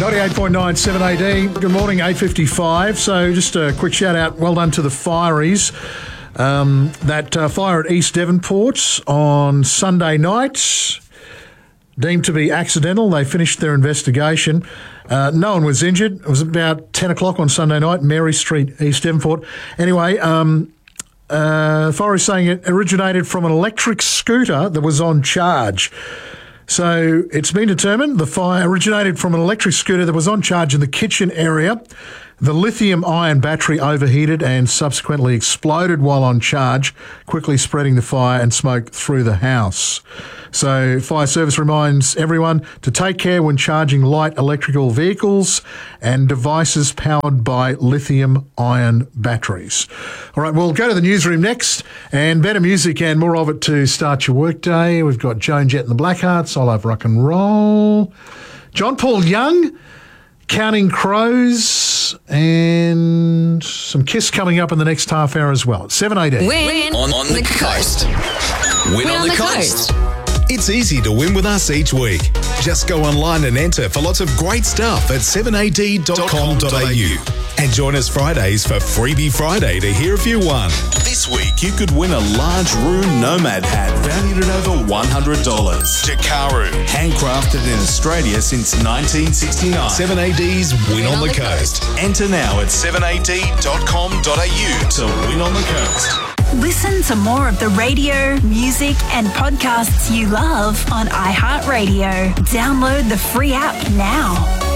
98.9 7AD. Good morning, 8:55. So just a quick shout out. Well done to the fireys. That fire at East Devonport on Sunday night, deemed to be accidental. They finished their investigation. No one was injured. It was about 10 o'clock on Sunday night, Mary Street, East Devonport. Anyway, fire is saying it originated from an electric scooter that was on charge. So it's been determined the fire originated from an electric scooter that was on charge in the kitchen area. The lithium-ion battery overheated and subsequently exploded while on charge, quickly spreading the fire and smoke through the house. So fire service reminds everyone to take care when charging light electrical vehicles and devices powered by lithium-ion batteries. All right, we'll go to the newsroom next, and better music and more of it to start your workday. We've got Joan Jett and the Blackhearts, I Love Rock and Roll, John Paul Young, Counting Crows, and some Kiss coming up in the next half hour as well. 7AD. Win on the coast. Win on the coast. It's easy to win with us each week. Just go online and enter for lots of great stuff at 7ad.com.au. And join us Fridays for Freebie Friday to hear if you won. This week, you could win a large Rune Nomad hat valued at over $100. Jakaru, handcrafted in Australia since 1969. 7AD's Win on the Coast. Enter now at 7ad.com.au to win on the coast. Listen to more of the radio, music and podcasts you love on iHeartRadio. Download the free app now.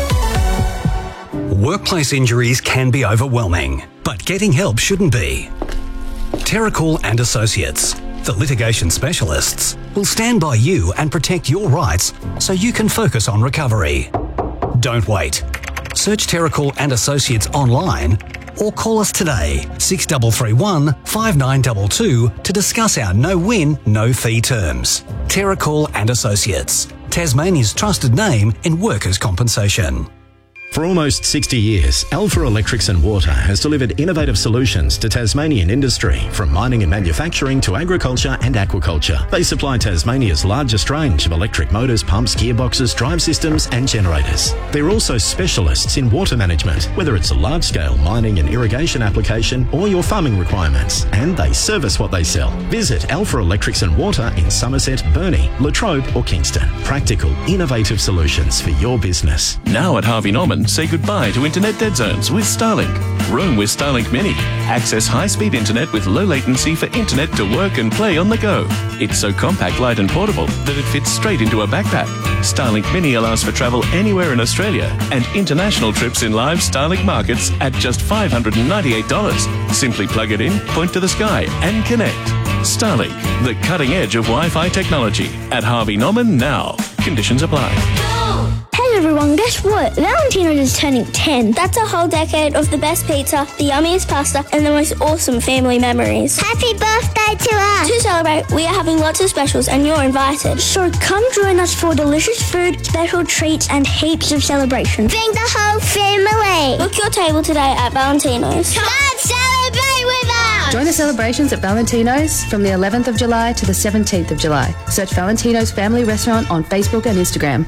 Workplace injuries can be overwhelming, but getting help shouldn't be. Terracall and Associates, the litigation specialists, will stand by you and protect your rights so you can focus on recovery. Don't wait. Search Terracall and Associates online or call us today, 6331 5922, to discuss our no-win, no-fee terms. Terracall and Associates, Tasmania's trusted name in workers' compensation. For almost 60 years, Alpha Electrics and Water has delivered innovative solutions to Tasmanian industry, from mining and manufacturing to agriculture and aquaculture. They supply Tasmania's largest range of electric motors, pumps, gearboxes, drive systems and generators. They're also specialists in water management, whether it's a large-scale mining and irrigation application or your farming requirements, and they service what they sell. Visit Alpha Electrics and Water in Somerset, Burnie, Latrobe or Kingston. Practical, innovative solutions for your business. Now at Harvey Norman, say goodbye to internet dead zones with Starlink. Roam with Starlink Mini. Access high-speed internet with low latency for internet to work and play on the go. It's so compact, light and portable that it fits straight into a backpack. Starlink Mini allows for travel anywhere in Australia and international trips in live Starlink markets at just $598. Simply plug it in, point to the sky and connect. Starlink, the cutting edge of Wi-Fi technology. At Harvey Norman now. Conditions apply. Hey everyone, guess what? Valentino's is turning 10. That's a whole decade of the best pizza, the yummiest pasta, and the most awesome family memories. Happy birthday to us! To celebrate, we are having lots of specials and you're invited. So come join us for delicious food, special treats, and heaps of celebration. Bring the whole family! Book your table today at Valentino's. Come celebrate with us! Join the celebrations at Valentino's from the 11th of July to the 17th of July. Search Valentino's Family Restaurant on Facebook and Instagram.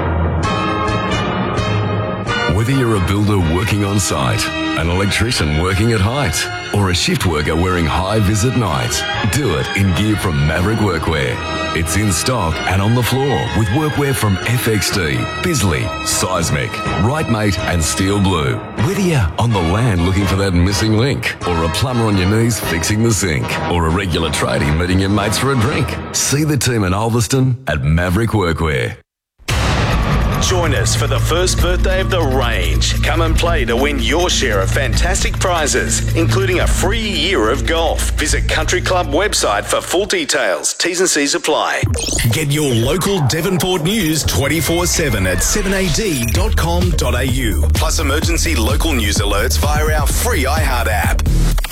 Whether you're a builder working on site, an electrician working at height, or a shift worker wearing high vis at night, do it in gear from Maverick Workwear. It's in stock and on the floor with workwear from FXD, Bisley, Seismic, Rightmate and Steel Blue. Whether you're on the land looking for that missing link, or a plumber on your knees fixing the sink, or a regular tradie meeting your mates for a drink, see the team in Ulverston at Maverick Workwear. Join us for the first birthday of the range. Come and play to win your share of fantastic prizes, including a free year of golf. Visit Country Club website for full details. T's and C's apply. Get your local Devonport news 24/7 at 7ad.com.au. Plus emergency local news alerts via our free iHeart app.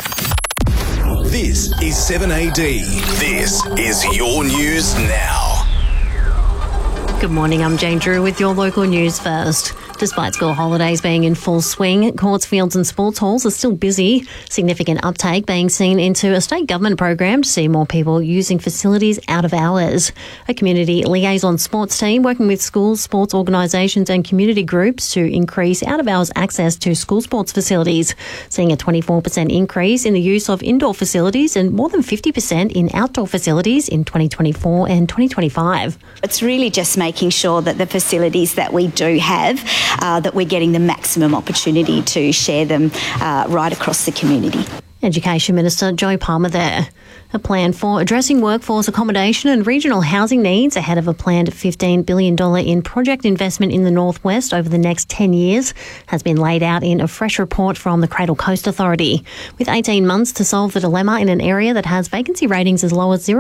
This is 7AD. This is your news now. Good morning, I'm Jane Drew with your local news first. Despite school holidays being in full swing, courts, fields and sports halls are still busy. Significant uptake being seen into a state government program to see more people using facilities out of hours. A community liaison sports team working with schools, sports organisations and community groups to increase out-of-hours access to school sports facilities, seeing a 24% increase in the use of indoor facilities and more than 50% in outdoor facilities in 2024 and 2025. It's really just making sure that the facilities that we do have, that we're getting the maximum opportunity to share them right across the community. Education Minister Joe Palmer there. A plan for addressing workforce accommodation and regional housing needs ahead of a planned $15 billion in project investment in the Northwest over the next 10 years has been laid out in a fresh report from the Cradle Coast Authority. With 18 months to solve the dilemma in an area that has vacancy ratings as low as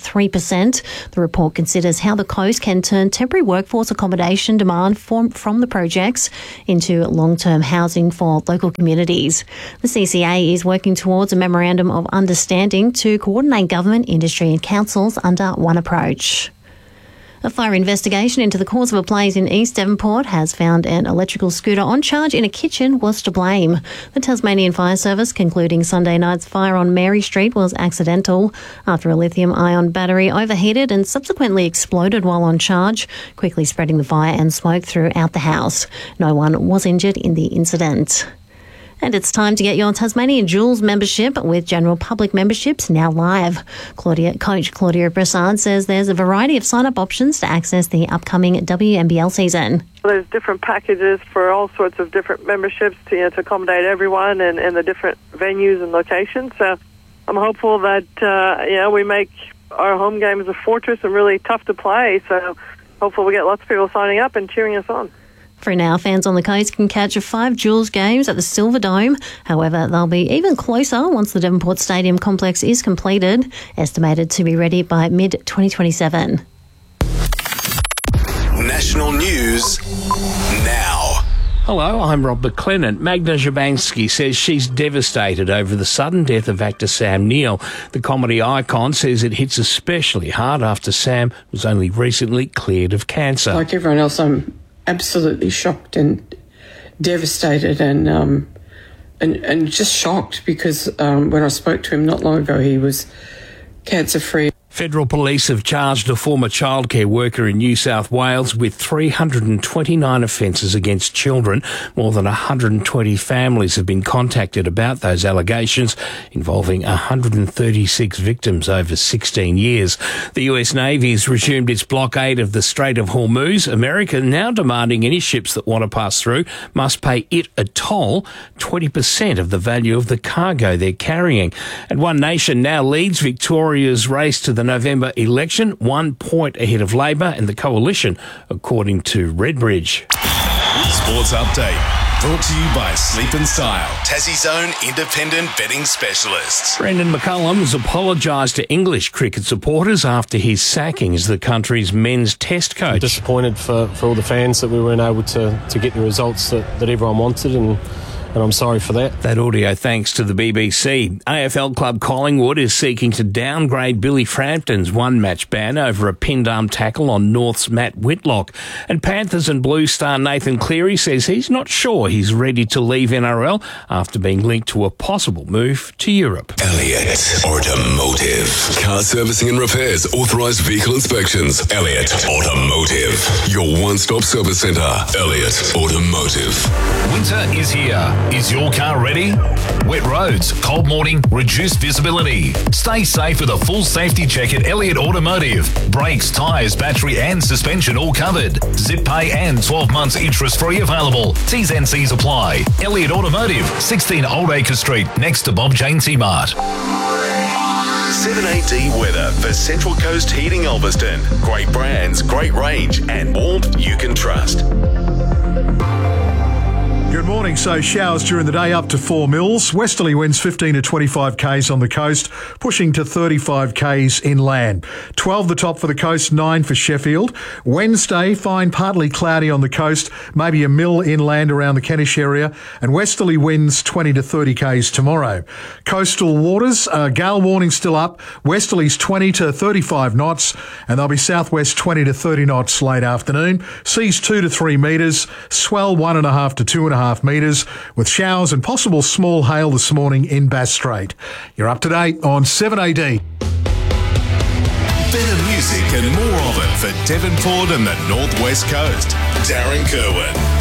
0.3%, the report considers how the coast can turn temporary workforce accommodation demand from the projects into long-term housing for local communities. The CCA is working towards a memorandum of understanding to coordinate government, industry and councils under one approach. A fire investigation into the cause of a blaze in East Devonport has found an electrical scooter on charge in a kitchen was to blame. The Tasmanian Fire Service concluding Sunday night's fire on Mary Street was accidental after a lithium-ion battery overheated and subsequently exploded while on charge, quickly spreading the fire and smoke throughout the house. No one was injured in the incident. And it's time to get your Tasmanian Jewels membership with general public memberships now live. Coach Claudia Broussard says there's a variety of sign-up options to access the upcoming WNBL season. There's different packages for all sorts of different memberships to accommodate everyone and the different venues and locations. So I'm hopeful that we make our home games a fortress and really tough to play. So hopefully we get lots of people signing up and cheering us on. For now, fans on the coast can catch 5 Jewels games at the Silver Dome. However, they'll be even closer once the Devonport Stadium complex is completed, estimated to be ready by mid-2027. National news now. Hello, I'm Rob McLennan. Magda Szubanski says she's devastated over the sudden death of actor Sam Neill. The comedy icon says it hits especially hard after Sam was only recently cleared of cancer. Like everyone else, I'm absolutely shocked and devastated and just shocked because when I spoke to him not long ago, he was cancer-free. Federal Police have charged a former childcare worker in New South Wales with 329 offences against children. More than 120 families have been contacted about those allegations, involving 136 victims over 16 years. The US Navy has resumed its blockade of the Strait of Hormuz. America now demanding any ships that want to pass through must pay it a toll, 20% of the value of the cargo they're carrying. And One Nation now leads Victoria's race to the November election, 1 point ahead of Labor and the Coalition, according to Redbridge. Sports Update, brought to you by Sleep and Style, Tassie's own independent betting specialists. Brendan McCullum has apologised to English cricket supporters after his sacking as the country's men's test coach. I'm disappointed for all the fans that we weren't able to get the results that everyone wanted, and I'm sorry for that. That audio thanks to the BBC. AFL club Collingwood is seeking to downgrade Billy Frampton's one-match ban over a pinned arm tackle on North's Matt Whitlock. And Panthers and Blue star Nathan Cleary says he's not sure he's ready to leave NRL after being linked to a possible move to Europe. Elliott Automotive. Car servicing and repairs, authorised vehicle inspections. Elliott Automotive. Your one-stop service centre. Elliott Automotive. Winter is here. Is your car ready? Wet roads, cold morning, reduced visibility. Stay safe with a full safety check at Elliott Automotive. Brakes, tyres, battery and suspension all covered. Zip pay and 12 months interest-free available. T's and C's apply. Elliott Automotive, 16 Old Acre Street, next to Bob Jainsey Mart. 7AD weather for Central Coast Heating Ulverston. Great brands, great range and warmth you can trust. Good Good morning. So showers during the day up to 4 mils. Westerly winds 15 to 25 k's on the coast, pushing to 35 k's inland. 12 the top for the coast, 9 for Sheffield. Wednesday, fine, partly cloudy on the coast, maybe a mil inland around the Kentish area, and westerly winds 20 to 30 k's tomorrow. Coastal waters, gale warning still up. Westerlies 20 to 35 knots, and there'll be southwest 20 to 30 knots late afternoon. Seas 2 to 3 metres, swell 1.5 to 2.5 metres, with showers and possible small hail this morning in Bass Strait. You're up to date on 7AD. Better music and more of it for Devonport and the North West Coast. Darren Kerwin.